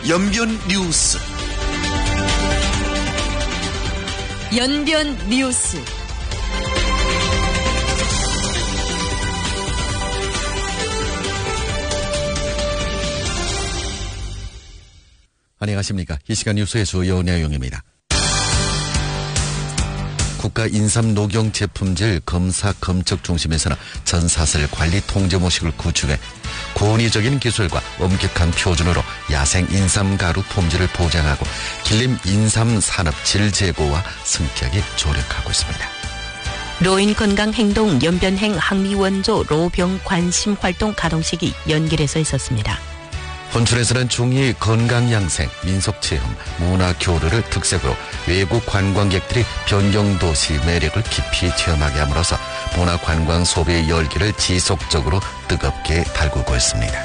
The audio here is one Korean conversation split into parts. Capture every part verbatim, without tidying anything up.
연변 뉴스. 연변 뉴스. 안녕하십니까. 이 시간 뉴스의 주요 내용입니다. 국가인삼녹용제품질 검사검측중심에서는 전사슬 관리 통제 모식을 구축해 권위적인 기술과 엄격한 표준으로 야생 인삼가루 품질을 보장하고 길림 인삼 산업 질 제고와 승격에 조력하고 있습니다. 로인 건강행동 연변행 항미원조 로병 관심 활동 가동식이 연길에서 있었습니다. 혼춘에서는 중이 건강양생, 민속체험, 문화교류를 특색으로 외국 관광객들이 변경도시 매력을 깊이 체험하게 함으로써 문화관광 소비의 열기를 지속적으로 뜨겁게 달구고 있습니다.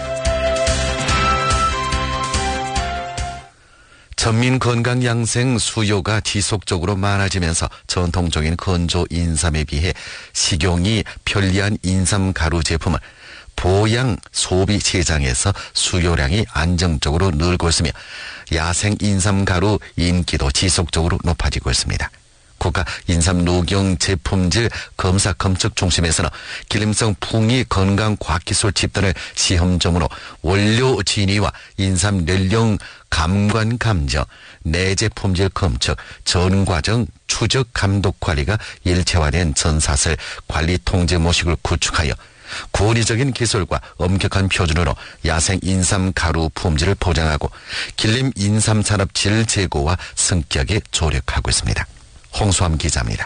전민 건강양생 수요가 지속적으로 많아지면서 전통적인 건조 인삼에 비해 식용이 편리한 인삼 가루 제품을 보양 소비 시장에서 수요량이 안정적으로 늘고 있으며 야생 인삼 가루 인기도 지속적으로 높아지고 있습니다. 국가 인삼 녹용 제품질 검사 검측 중심에서는 길림성 풍이 건강과학기술 집단을 시험점으로 원료 진위와 인삼 연령 감관 감정, 내재 품질 검측, 전 과정 추적 감독 관리가 일체화된 전사슬 관리 통제 모식을 구축하여 권위적인 기술과 엄격한 표준으로 야생 인삼 가루 품질을 보장하고 길림 인삼 산업 질 제고와 승격에 조력하고 있습니다. 홍수암 기자입니다.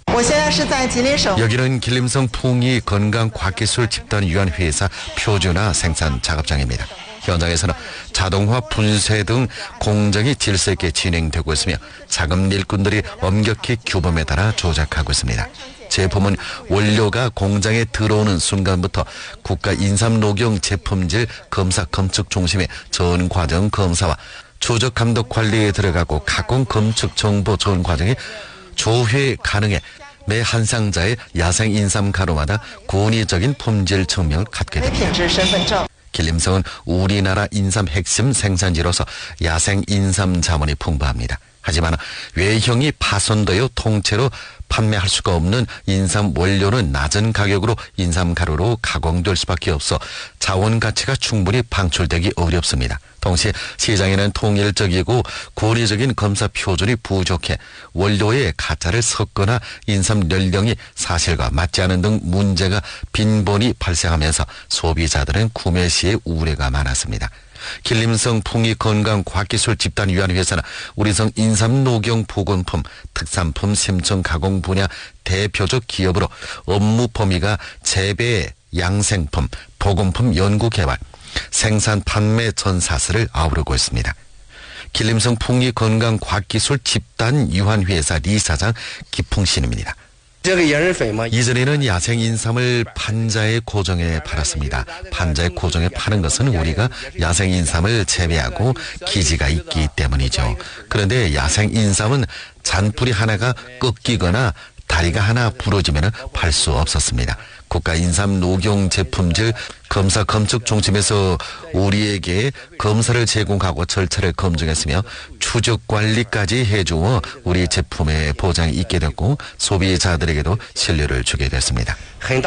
여기는 길림성 풍이 건강과학기술 집단위원회에서 표준화 생산 작업장입니다. 현장에서는 자동화 분쇄 등 공정이 질서 있게 진행되고 있으며 자금 일꾼들이 엄격히 규범에 따라 조작하고 있습니다. 제품은 원료가 공장에 들어오는 순간부터 국가 인삼녹용 제품질 검사 검측 중심의 전 과정 검사와 추적 감독 관리에 들어가고 가공 검측 정보 전 과정에 조회 가능해 매 한 상자의 야생 인삼 가루마다 권위적인 품질 증명을 갖게 됩니다. 길림성은 우리나라 인삼 핵심 생산지로서 야생 인삼 자원이 풍부합니다. 하지만 외형이 파손되어 통째로 판매할 수가 없는 인삼 원료는 낮은 가격으로 인삼 가루로 가공될 수밖에 없어 자원 가치가 충분히 방출되기 어렵습니다. 동시에 시장에는 통일적이고 권위적인 검사 표준이 부족해 원료에 가짜를 섞거나 인삼 연령이 사실과 맞지 않은 등 문제가 빈번히 발생하면서 소비자들은 구매 시에 우려가 많았습니다. 길림성 풍이 건강과학기술 집단위원회에서는 우리성 인삼 녹용 보건품 특산품 심청 가공 분야 대표적 기업으로 업무 범위가 재배, 양생품, 보건품 연구 개발, 생산 판매 전사슬을 아우르고 있습니다. 길림성 풍이 건강과학기술 집단위원회에서 리사장 기풍신입니다. 이전에는 야생 인삼을 판자에 고정해 팔았습니다. 판자에 고정해 파는 것은 우리가 야생 인삼을 재배하고 기지가 있기 때문이죠. 그런데 야생 인삼은 잔뿌리 하나가 꺾이거나 다리가 하나 부러지면 팔 수 없었습니다. 국가인삼 녹용 제품질 검사 검측 중심에서 우리에게 검사를 제공하고 절차를 검증했으며 추적 관리까지 해주어 우리 제품의 보장이 있게 됐고 소비자들에게도 신뢰를 주게 됐습니다.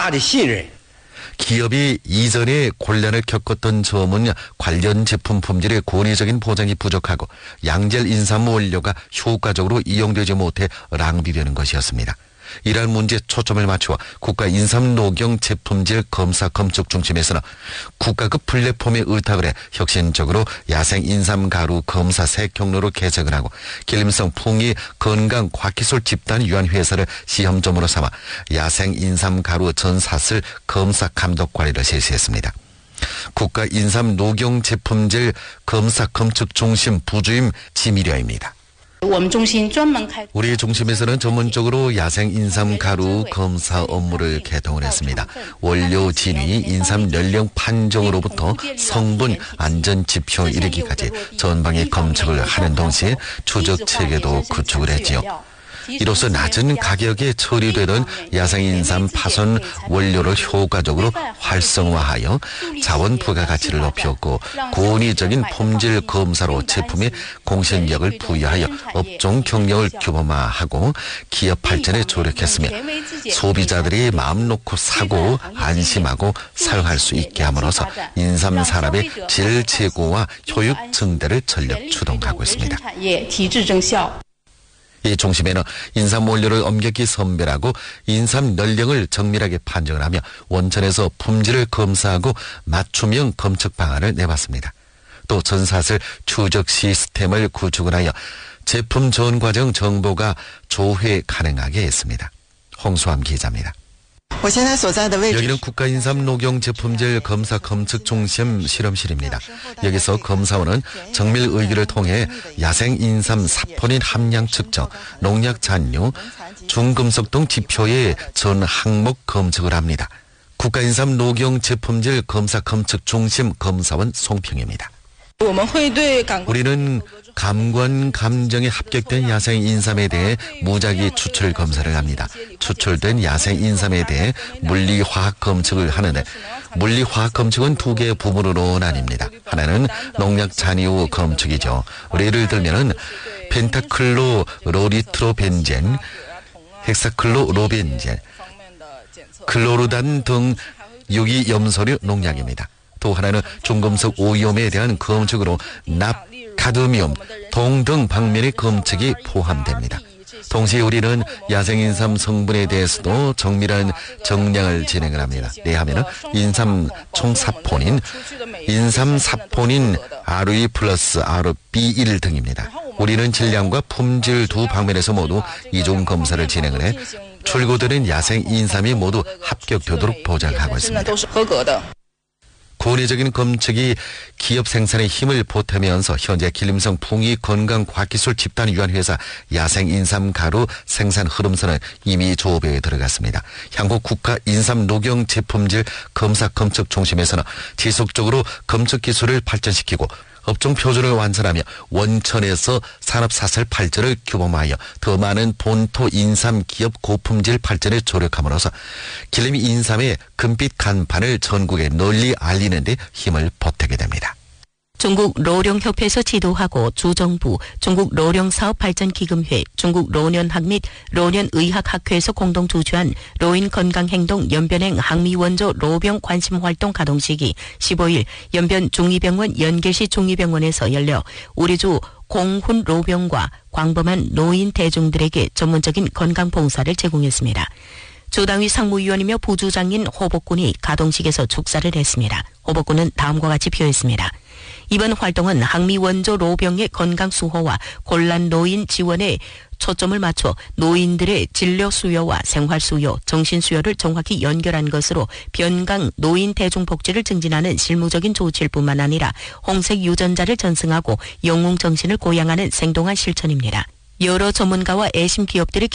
기업이 이전에 곤란을 겪었던 점은 관련 제품 품질의 권위적인 보장이 부족하고 양질 인삼 원료가 효과적으로 이용되지 못해 낭비되는 것이었습니다. 이러한 문제에 초점을 맞추어 국가 인삼 녹용 제품질 검사 검측 중심에서는 국가급 플랫폼에 의탁을 해 혁신적으로 야생 인삼 가루 검사 새 경로를 개척을 하고 길림성 풍이 건강과학기술 집단위원회에서를 시험점으로 삼아 야생 인삼 가루 전사슬 검사 감독 관리를 실시했습니다. 국가 인삼 녹용 제품질 검사 검측 중심 부주임 지미려입니다. 우리 중심에서는 전문적으로 야생 인삼 가루 검사 업무를 개통을 했습니다. 원료 진위, 인삼 연령 판정으로부터 성분 안전 지표 이르기까지 전방의 검측을 하는 동시에 추적 체계도 구축을 했지요. 이로써 낮은 가격에 처리되던 야생인삼 파손 원료를 효과적으로 활성화하여 자원 부가가치를 높였고 권위적인 품질 검사로 제품의 공신력을 부여하여 업종 경력을 규모화하고 기업 발전에 조력했으며 소비자들이 마음 놓고 사고 안심하고 사용할 수 있게 함으로써 인삼 산업의 질 제고와 효율 증대를 전력 추동하고 있습니다. 이 중심에는 인삼 원료를 엄격히 선별하고 인삼 연령을 정밀하게 판정을 하며 원천에서 품질을 검사하고 맞춤형 검측 방안을 내봤습니다. 또 전사슬 추적 시스템을 구축을 하여 제품 전 과정 정보가 조회 가능하게 했습니다. 홍수암 기자입니다. 여기는 국가인삼녹용제품질 검사 검측 중심 실험실입니다. 여기서 검사원은 정밀 의규를 통해 야생인삼 사포닌 함량 측정, 농약 잔류, 중금속 등 지표의 전 항목 검측을 합니다. 국가인삼녹용제품질 검사 검측 중심 검사원 송평입니다. 우리는 감관 감정에 합격된 야생 인삼에 대해 무작위 추출 검사를 합니다. 추출된 야생 인삼에 대해 물리화학 검측을 하는데 물리화학 검측은 두 개의 부분으로 나뉩니다. 하나는 농약 잔유 검측이죠. 예를 들면은 펜타클로로리트로벤젠, 헥사클로로벤젠, 클로르단 등 유기염소류 농약입니다. 또 하나는 중금속 오염에 대한 검측으로 납, 카드뮴, 동 등 방면의 검측이 포함됩니다. 동시에 우리는 야생인삼 성분에 대해서도 정밀한 정량을 진행을 합니다. 네 하면은 인삼 총사포닌, 인삼사포닌 알이 플러스 알비 일 등입니다. 우리는 질량과 품질 두 방면에서 모두 이중 검사를 진행을 해 출고되는 야생인삼이 모두 합격되도록 보장하고 있습니다. 권위적인 검측이 기업 생산에 힘을 보태면서 현재 길림성 풍익건강과학기술 집단위원회에서 야생인삼 가루 생산 흐름선은 이미 조업에 들어갔습니다. 향후 국가인삼녹용제품질 검사 검측 중심에서는 지속적으로 검측 기술을 발전시키고 업종 표준을 완성하며 원천에서 산업사슬 발전을 규모화하여 더 많은 본토 인삼 기업 고품질 발전에 조력함으로써 길림 인삼의 금빛 간판을 전국에 널리 알리는 데 힘을 보태게 됩니다. 중국 로령협회에서 지도하고 주정부, 중국 로령사업발전기금회, 중국 로년학 및 로년의학학회에서 공동 주최한 로인 건강행동 연변행 항미원조 로병 관심활동 가동식이 십오일 연변 중이병원 연계시 중이병원에서 열려 우리주 공훈 로병과 광범한 노인 대중들에게 전문적인 건강봉사를 제공했습니다. 조당위 상무위원이며 부주장인 호복군이 가동식에서 축사를 했습니다. 호복군은 다음과 같이 표했습니다. 이번 활동은 항미원조 로병의 건강 수호와 곤란 노인 지원에 초점을 맞춰 노인들의 진료 수요와 생활 수요, 정신 수요를 정확히 연결한 것으로 변강 노인 대중복지를 증진하는 실무적인 조치일 뿐만 아니라 홍색 유전자를 전승하고 영웅 정신을 고양하는 생동한 실천입니다. 여러 전문가와 애심 기업들이